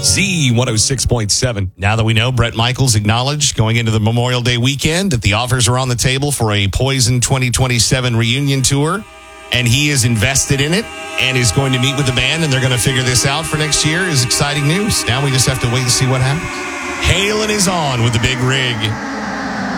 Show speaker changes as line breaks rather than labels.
Z106.7. Now that we know Bret Michaels acknowledged going into the Memorial Day weekend that the offers are on the table for a Poison 2027 reunion tour, and he is invested in it and is going to meet with the band, and they're going to figure this out for next year, is exciting news. Now we just have to wait and see what happens. Halen is on with the Big Rig.